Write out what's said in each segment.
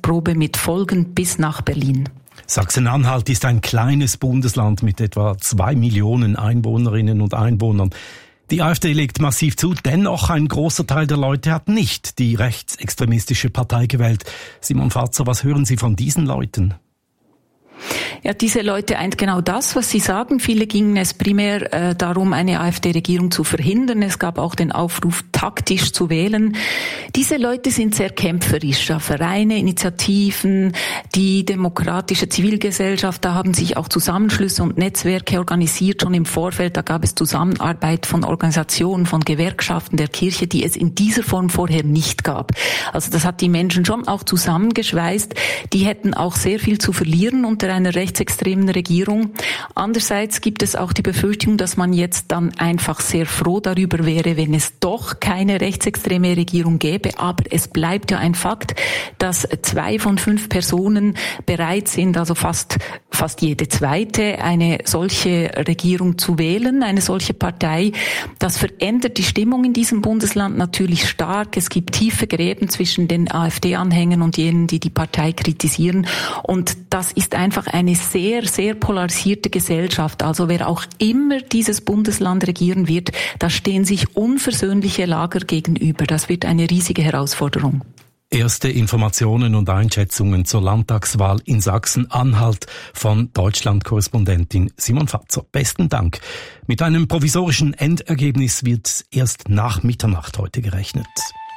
Zerstörungsprobe mit Folgen bis nach Berlin. Sachsen-Anhalt ist ein kleines Bundesland mit etwa 2 Millionen Einwohnerinnen und Einwohnern. Die AfD legt massiv zu, dennoch ein großer Teil der Leute hat nicht die rechtsextremistische Partei gewählt. Simon Fatzer, was hören Sie von diesen Leuten? Ja, diese Leute eint genau das, was Sie sagen. Viele gingen es primär darum, eine AfD-Regierung zu verhindern. Es gab auch den Aufruf, taktisch zu wählen. Diese Leute sind sehr kämpferisch. Vereine, Initiativen, die demokratische Zivilgesellschaft, da haben sich auch Zusammenschlüsse und Netzwerke organisiert. Schon im Vorfeld, da gab es Zusammenarbeit von Organisationen, von Gewerkschaften der Kirche, die es in dieser Form vorher nicht gab. Also das hat die Menschen schon auch zusammengeschweißt. Die hätten auch sehr viel zu verlieren unter einer rechtsextremen Regierung. Andererseits gibt es auch die Befürchtung, dass man jetzt dann einfach sehr froh darüber wäre, wenn es doch keine rechtsextreme Regierung gäbe. Aber es bleibt ja ein Fakt, dass 2 von 5 Personen bereit sind, also fast jede zweite, eine solche Regierung zu wählen, eine solche Partei. Das verändert die Stimmung in diesem Bundesland natürlich stark. Es gibt tiefe Gräben zwischen den AfD-Anhängern und jenen, die die Partei kritisieren. Und das ist einfach eine sehr, sehr polarisierte Gesellschaft. Also wer auch immer dieses Bundesland regieren wird, da stehen sich unversöhnliche Lager gegenüber. Das wird eine riesige Herausforderung. Erste Informationen und Einschätzungen zur Landtagswahl in Sachsen-Anhalt von Deutschland-Korrespondentin Simon Fatzer. Besten Dank. Mit einem provisorischen Endergebnis wird erst nach Mitternacht heute gerechnet.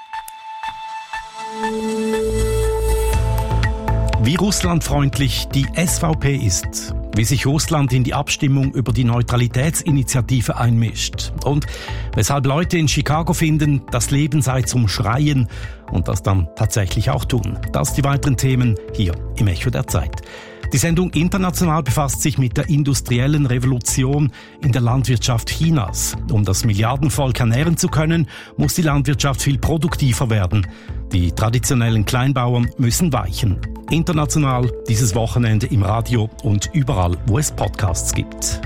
Wie russlandfreundlich die SVP ist, wie sich Russland in die Abstimmung über die Neutralitätsinitiative einmischt und weshalb Leute in Chicago finden, das Leben sei zum Schreien und das dann tatsächlich auch tun. Das die weiteren Themen hier im Echo der Zeit. Die Sendung International befasst sich mit der industriellen Revolution in der Landwirtschaft Chinas. Um das Milliardenvolk ernähren zu können, muss die Landwirtschaft viel produktiver werden. Die traditionellen Kleinbauern müssen weichen. International dieses Wochenende im Radio und überall, wo es Podcasts gibt.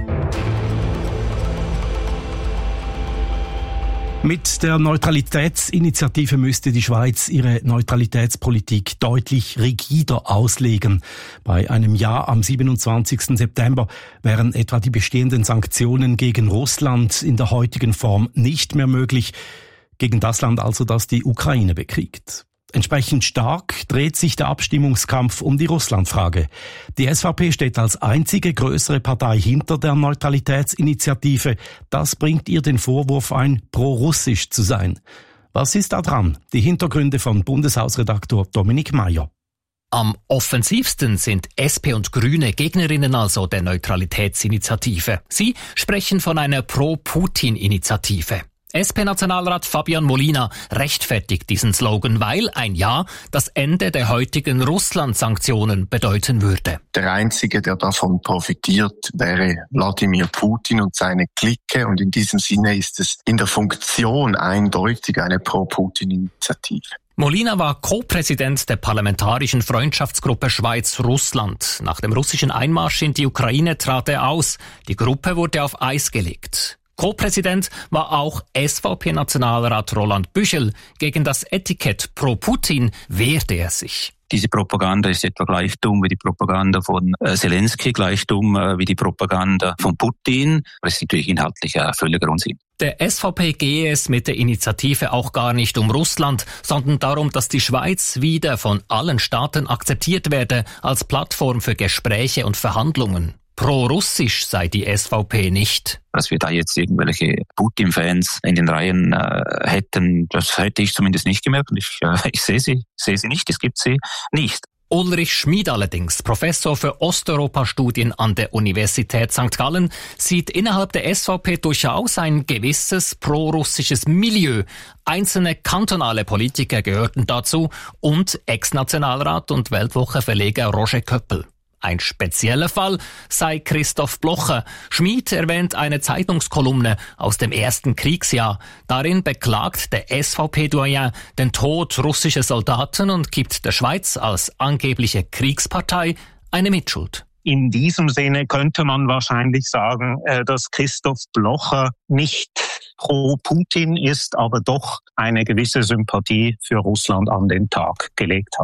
Mit der Neutralitätsinitiative müsste die Schweiz ihre Neutralitätspolitik deutlich rigider auslegen. Bei einem Ja am 27. September wären etwa die bestehenden Sanktionen gegen Russland in der heutigen Form nicht mehr möglich, gegen das Land also, das die Ukraine bekriegt. Entsprechend stark dreht sich der Abstimmungskampf um die Russlandfrage. Die SVP steht als einzige größere Partei hinter der Neutralitätsinitiative. Das bringt ihr den Vorwurf ein, pro-russisch zu sein. Was ist da dran? Die Hintergründe von Bundeshausredaktor Dominik Mayer. Am offensivsten sind SP und Grüne Gegnerinnen also der Neutralitätsinitiative. Sie sprechen von einer Pro-Putin-Initiative. SP-Nationalrat Fabian Molina rechtfertigt diesen Slogan, weil ein Ja das Ende der heutigen Russland-Sanktionen bedeuten würde. Der Einzige, der davon profitiert, wäre Wladimir Putin und seine Clique. Und in diesem Sinne ist es in der Funktion eindeutig eine Pro-Putin-Initiative. Molina war Co-Präsident der Parlamentarischen Freundschaftsgruppe Schweiz-Russland. Nach dem russischen Einmarsch in die Ukraine trat er aus. Die Gruppe wurde auf Eis gelegt. Co-Präsident war auch SVP-Nationalrat Roland Büchel. Gegen das Etikett Pro-Putin wehrte er sich. Diese Propaganda ist etwa gleich dumm wie die Propaganda von Zelensky, gleich dumm wie die Propaganda von Putin. Das ist natürlich inhaltlich völliger Unsinn. Der SVP gehe es mit der Initiative auch gar nicht um Russland, sondern darum, dass die Schweiz wieder von allen Staaten akzeptiert werde als Plattform für Gespräche und Verhandlungen. Pro-russisch sei die SVP nicht. Dass wir da jetzt irgendwelche Putin-Fans in den Reihen hätten, das hätte ich zumindest nicht gemerkt. Und ich sehe sie nicht, es gibt sie nicht. Ulrich Schmid allerdings, Professor für Osteuropa-Studien an der Universität St. Gallen, sieht innerhalb der SVP durchaus ein gewisses pro-russisches Milieu. Einzelne kantonale Politiker gehörten dazu und Ex-Nationalrat und Weltwoche-Verleger Roger Köppel. Ein spezieller Fall sei Christoph Blocher. Schmid erwähnt eine Zeitungskolumne aus dem ersten Kriegsjahr. Darin beklagt der SVP-Doyen den Tod russischer Soldaten und gibt der Schweiz als angebliche Kriegspartei eine Mitschuld. In diesem Sinne könnte man wahrscheinlich sagen, dass Christoph Blocher nicht pro Putin ist, aber doch eine gewisse Sympathie für Russland an den Tag gelegt hat.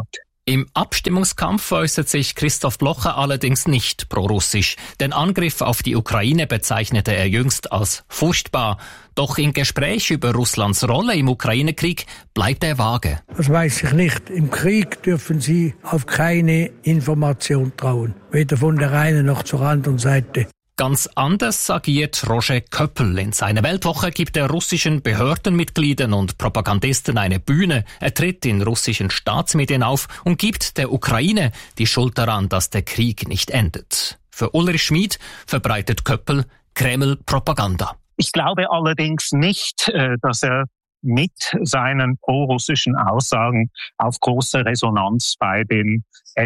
Im Abstimmungskampf äußert sich Christoph Blocher allerdings nicht prorussisch. Den Angriff auf die Ukraine bezeichnete er jüngst als furchtbar. Doch im Gespräch über Russlands Rolle im Ukraine-Krieg bleibt er vage. Das weiß ich nicht. Im Krieg dürfen Sie auf keine Information trauen. Weder von der einen noch zur anderen Seite. Ganz anders agiert Roger Köppel. In seiner Weltwoche gibt er russischen Behördenmitgliedern und Propagandisten eine Bühne. Er tritt in russischen Staatsmedien auf und gibt der Ukraine die Schuld daran, dass der Krieg nicht endet. Für Ulrich Schmid verbreitet Köppel Kreml-Propaganda. Ich glaube allerdings nicht, dass er mit seinen prorussischen Aussagen auf große Resonanz bei den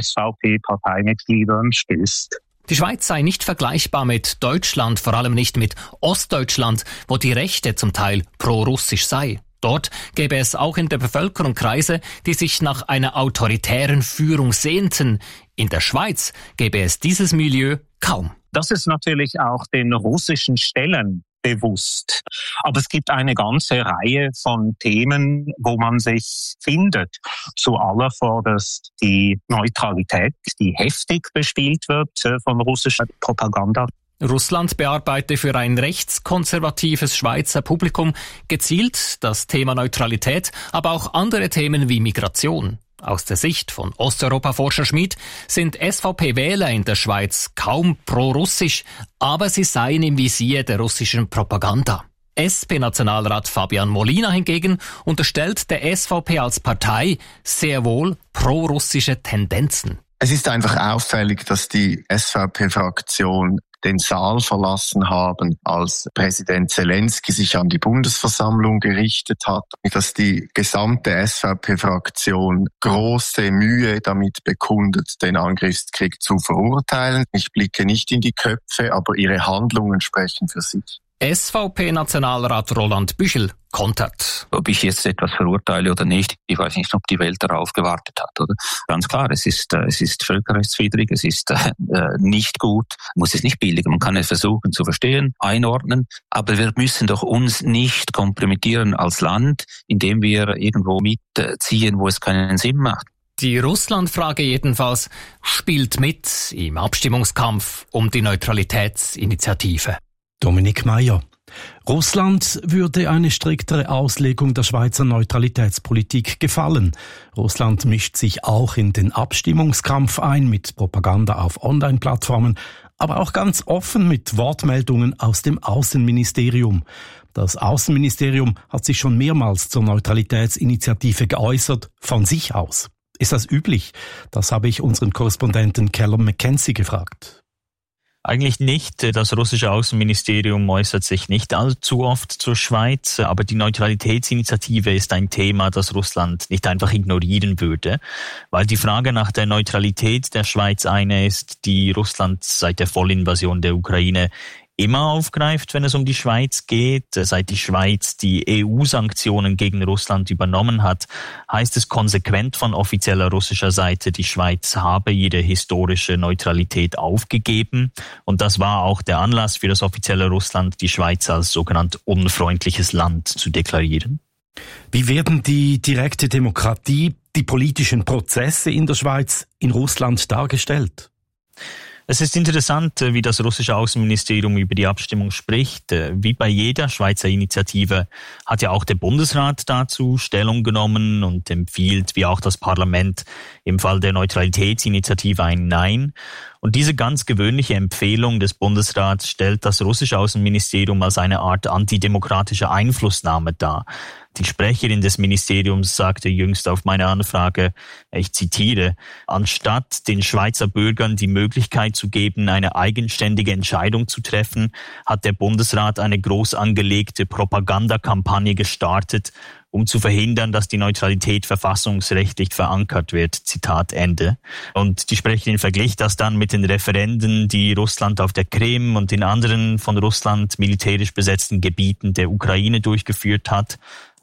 SVP-Parteimitgliedern stößt. Die Schweiz sei nicht vergleichbar mit Deutschland, vor allem nicht mit Ostdeutschland, wo die Rechte zum Teil pro-russisch sei. Dort gäbe es auch in der Bevölkerung Kreise, die sich nach einer autoritären Führung sehnten. In der Schweiz gäbe es dieses Milieu kaum. Das ist natürlich auch den russischen Stellen bewusst. Aber es gibt eine ganze Reihe von Themen, wo man sich findet. Zuallervorderst die Neutralität, die heftig bespielt wird von russischer Propaganda. Russland bearbeite für ein rechtskonservatives Schweizer Publikum gezielt das Thema Neutralität, aber auch andere Themen wie Migration. Aus der Sicht von Osteuropa-Forscher Schmid sind SVP-Wähler in der Schweiz kaum pro-russisch, aber sie seien im Visier der russischen Propaganda. SP-Nationalrat Fabian Molina hingegen unterstellt der SVP als Partei sehr wohl pro-russische Tendenzen. Es ist einfach auffällig, dass die SVP-Fraktion den Saal verlassen haben, als Präsident Zelensky sich an die Bundesversammlung gerichtet hat, dass die gesamte SVP-Fraktion große Mühe damit bekundet, den Angriffskrieg zu verurteilen. Ich blicke nicht in die Köpfe, aber ihre Handlungen sprechen für sich. SVP-Nationalrat Roland Büchel kontert. Ob ich jetzt etwas verurteile oder nicht, ich weiß nicht, ob die Welt darauf gewartet hat, oder? Ganz klar, es ist völkerrechtswidrig, es ist nicht gut, muss es nicht billigen. Man kann es versuchen zu verstehen, einordnen, aber wir müssen doch uns nicht kompromittieren als Land, indem wir irgendwo mitziehen, wo es keinen Sinn macht. Die Russlandfrage jedenfalls spielt mit im Abstimmungskampf um die Neutralitätsinitiative. Dominik Meyer. Russland würde eine striktere Auslegung der Schweizer Neutralitätspolitik gefallen. Russland mischt sich auch in den Abstimmungskampf ein mit Propaganda auf Online-Plattformen, aber auch ganz offen mit Wortmeldungen aus dem Außenministerium. Das Außenministerium hat sich schon mehrmals zur Neutralitätsinitiative geäußert, von sich aus. Ist das üblich? Das habe ich unseren Korrespondenten Callum McKenzie gefragt. Eigentlich nicht. Das russische Außenministerium äußert sich nicht allzu oft zur Schweiz, aber die Neutralitätsinitiative ist ein Thema, das Russland nicht einfach ignorieren würde, weil die Frage nach der Neutralität der Schweiz eine ist, die Russland seit der Vollinvasion der Ukraine immer aufgreift, wenn es um die Schweiz geht. Seit die Schweiz die EU-Sanktionen gegen Russland übernommen hat, heißt es konsequent von offizieller russischer Seite, die Schweiz habe ihre historische Neutralität aufgegeben. Und das war auch der Anlass für das offizielle Russland, die Schweiz als sogenannt unfreundliches Land zu deklarieren. Wie werden die direkte Demokratie, die politischen Prozesse in der Schweiz in Russland dargestellt? Es ist interessant, wie das russische Außenministerium über die Abstimmung spricht. Wie bei jeder Schweizer Initiative hat ja auch der Bundesrat dazu Stellung genommen und empfiehlt, wie auch das Parlament, im Fall der Neutralitätsinitiative ein Nein. Und diese ganz gewöhnliche Empfehlung des Bundesrats stellt das russische Außenministerium als eine Art antidemokratische Einflussnahme dar. Die Sprecherin des Ministeriums sagte jüngst auf meine Anfrage, ich zitiere, anstatt den Schweizer Bürgern die Möglichkeit zu geben, eine eigenständige Entscheidung zu treffen, hat der Bundesrat eine groß angelegte Propagandakampagne gestartet, um zu verhindern, dass die Neutralität verfassungsrechtlich verankert wird. Zitat Ende. Und die Sprecherin verglich das dann mit den Referenden, die Russland auf der Krim und in anderen von Russland militärisch besetzten Gebieten der Ukraine durchgeführt hat.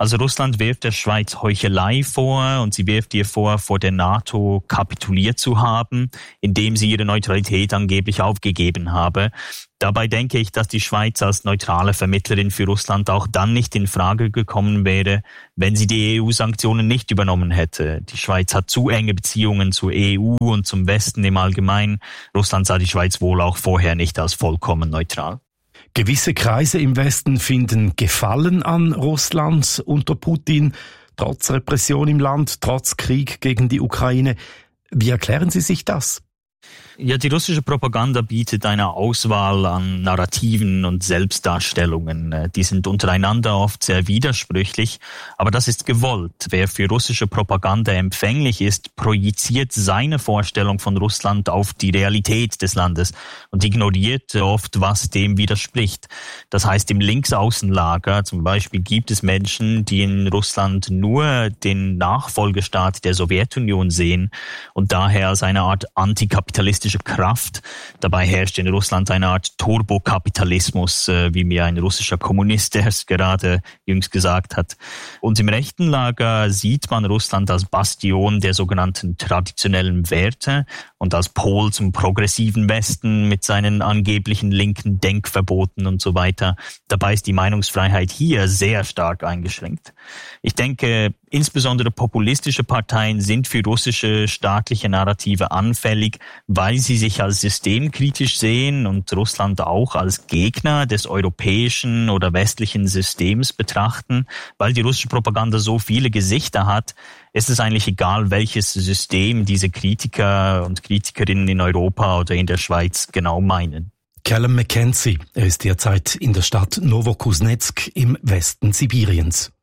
Also Russland wirft der Schweiz Heuchelei vor und sie wirft ihr vor der NATO kapituliert zu haben, indem sie ihre Neutralität angeblich aufgegeben habe. Dabei denke ich, dass die Schweiz als neutrale Vermittlerin für Russland auch dann nicht in Frage gekommen wäre, wenn sie die EU-Sanktionen nicht übernommen hätte. Die Schweiz hat zu enge Beziehungen zur EU und zum Westen im Allgemeinen. Russland sah die Schweiz wohl auch vorher nicht als vollkommen neutral. Gewisse Kreise im Westen finden Gefallen an Russland unter Putin, trotz Repression im Land, trotz Krieg gegen die Ukraine. Wie erklären Sie sich das? Ja, die russische Propaganda bietet eine Auswahl an Narrativen und Selbstdarstellungen. Die sind untereinander oft sehr widersprüchlich, aber das ist gewollt. Wer für russische Propaganda empfänglich ist, projiziert seine Vorstellung von Russland auf die Realität des Landes und ignoriert oft, was dem widerspricht. Das heißt, im Linksaußenlager zum Beispiel gibt es Menschen, die in Russland nur den Nachfolgestaat der Sowjetunion sehen und daher als eine Art antikapitalistische Kraft. Dabei herrscht in Russland eine Art Turbokapitalismus, wie mir ein russischer Kommunist erst gerade jüngst gesagt hat. Und im rechten Lager sieht man Russland als Bastion der sogenannten traditionellen Werte und als Pol zum progressiven Westen mit seinen angeblichen linken Denkverboten und so weiter. Dabei ist die Meinungsfreiheit hier sehr stark eingeschränkt. Ich denke, insbesondere populistische Parteien sind für russische staatliche Narrative anfällig, weil sie sich als systemkritisch sehen und Russland auch als Gegner des europäischen oder westlichen Systems betrachten. Weil die russische Propaganda so viele Gesichter hat, ist es eigentlich egal, welches System diese Kritiker und Kritikerinnen in Europa oder in der Schweiz genau meinen. Callum McKenzie, er ist derzeit in der Stadt Novokuznetsk im Westen Sibiriens.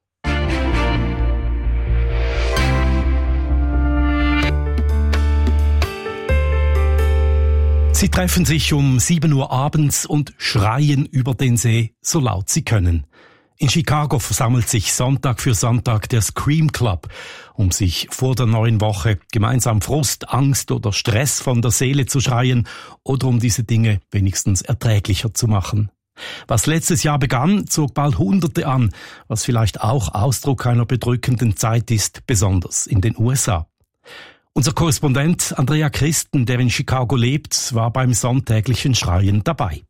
Sie treffen sich um 7 Uhr abends und schreien über den See, so laut sie können. In Chicago versammelt sich Sonntag für Sonntag der Scream Club, um sich vor der neuen Woche gemeinsam Frust, Angst oder Stress von der Seele zu schreien oder um diese Dinge wenigstens erträglicher zu machen. Was letztes Jahr begann, zog bald Hunderte an, was vielleicht auch Ausdruck einer bedrückenden Zeit ist, besonders in den USA. Unser Korrespondent Andrea Christen, der in Chicago lebt, war beim sonntäglichen Schreien dabei.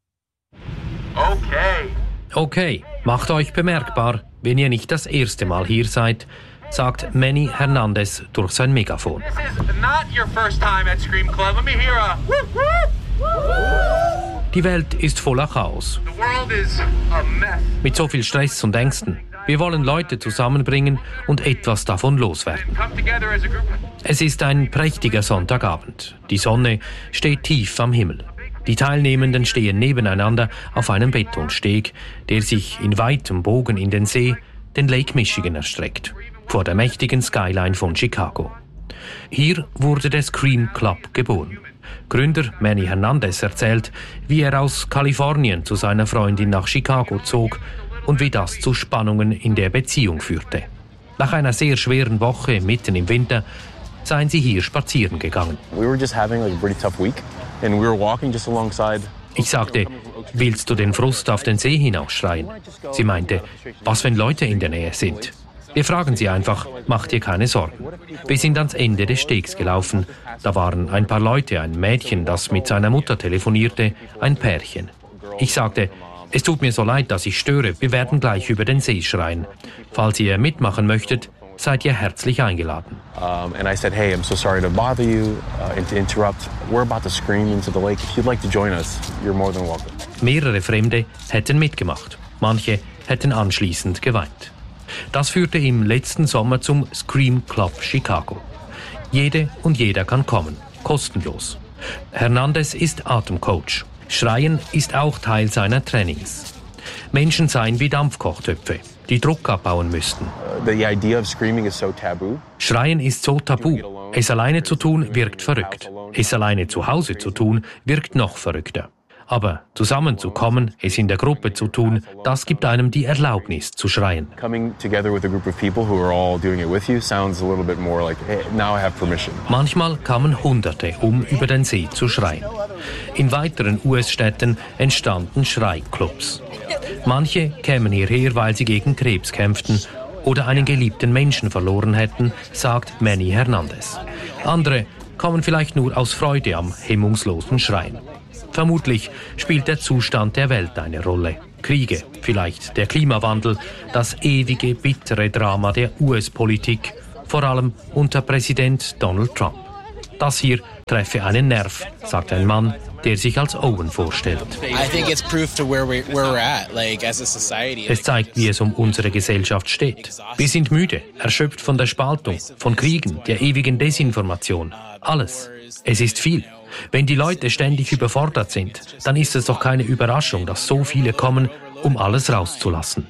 Okay, macht euch bemerkbar, wenn ihr nicht das erste Mal hier seid, sagt Manny Hernandez durch sein Megafon. Die Welt ist voller Chaos. Mit so viel Stress und Ängsten. Wir wollen Leute zusammenbringen und etwas davon loswerden. Es ist ein prächtiger Sonntagabend. Die Sonne steht tief am Himmel. Die Teilnehmenden stehen nebeneinander auf einem Betonsteg, der sich in weitem Bogen in den See, den Lake Michigan, erstreckt, vor der mächtigen Skyline von Chicago. Hier wurde der Scream Club geboren. Gründer Manny Hernandez erzählt, wie er aus Kalifornien zu seiner Freundin nach Chicago zog und wie das zu Spannungen in der Beziehung führte. Nach einer sehr schweren Woche mitten im Winter seien sie hier spazieren gegangen. Ich sagte, willst du den Frust auf den See hinausschreien? Sie meinte, was, wenn Leute in der Nähe sind? Wir fragen sie einfach, mach dir keine Sorgen. Wir sind ans Ende des Stegs gelaufen. Da waren ein paar Leute, ein Mädchen, das mit seiner Mutter telefonierte, ein Pärchen. Ich sagte, es tut mir so leid, dass ich störe. Wir werden gleich über den See schreien. Falls ihr mitmachen möchtet, seid ihr herzlich eingeladen. And I said, hey, I'm so sorry to bother you and to interrupt. We're about to scream into the lake. If you'd like to join us, you're more than welcome. Mehrere Fremde hätten mitgemacht. Manche hätten anschließend geweint. Das führte im letzten Sommer zum Scream Club Chicago. Jede und jeder kann kommen, kostenlos. Hernandez ist Atemcoach. Schreien ist auch Teil seiner Trainings. Menschen seien wie Dampfkochtöpfe, die Druck abbauen müssten. Schreien ist so tabu. Es alleine zu tun wirkt verrückt. Es alleine zu Hause zu tun wirkt noch verrückter. Aber zusammenzukommen, es in der Gruppe zu tun, das gibt einem die Erlaubnis zu schreien. Manchmal kamen Hunderte, um über den See zu schreien. In weiteren US-Städten entstanden Schreiklubs. Manche kämen hierher, weil sie gegen Krebs kämpften oder einen geliebten Menschen verloren hätten, sagt Manny Hernandez. Andere kommen vielleicht nur aus Freude am hemmungslosen Schreien. Vermutlich spielt der Zustand der Welt eine Rolle. Kriege, vielleicht der Klimawandel, das ewige, bittere Drama der US-Politik, vor allem unter Präsident Donald Trump. Das hier treffe einen Nerv, sagt ein Mann, der sich als Owen vorstellt. Es zeigt, wie es um unsere Gesellschaft steht. Wir sind müde, erschöpft von der Spaltung, von Kriegen, der ewigen Desinformation. Alles. Es ist viel. Wenn die Leute ständig überfordert sind, dann ist es doch keine Überraschung, dass so viele kommen, um alles rauszulassen.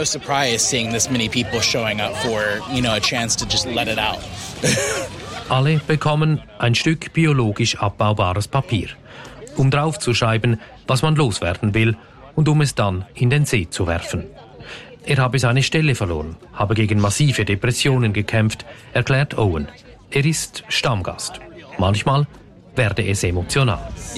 Alle bekommen ein Stück biologisch abbaubares Papier, um draufzuschreiben, was man loswerden will und um es dann in den See zu werfen. Er habe seine Stelle verloren, habe gegen massive Depressionen gekämpft, erklärt Owen. Er ist Stammgast. Manchmal werde es emotional.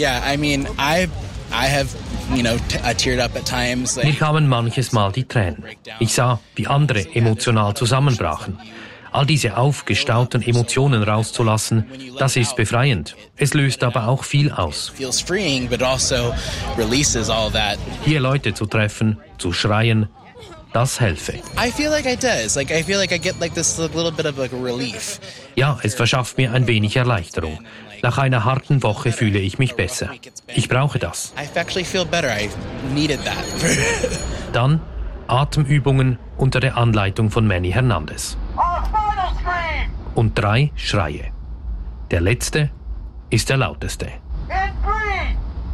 Mir kamen manches Mal die Tränen. Ich sah, wie andere emotional zusammenbrachen. All diese aufgestauten Emotionen rauszulassen, das ist befreiend. Es löst aber auch viel aus. Hier Leute zu treffen, zu schreien, das helfe. Ja, es verschafft mir ein wenig Erleichterung. Nach einer harten Woche fühle ich mich besser. Ich brauche das. Dann Atemübungen unter der Anleitung von Manny Hernandez. Und 3 Schreie. Der letzte ist der lauteste.